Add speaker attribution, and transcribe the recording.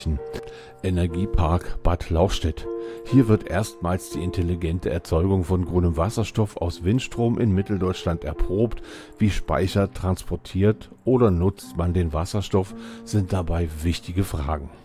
Speaker 1: Energiepark Bad Lauchstädt. Hier wird erstmals die intelligente Erzeugung von grünem Wasserstoff aus Windstrom in Mitteldeutschland erprobt. Wie speichert, transportiert oder nutzt man den Wasserstoff, sind dabei wichtige Fragen.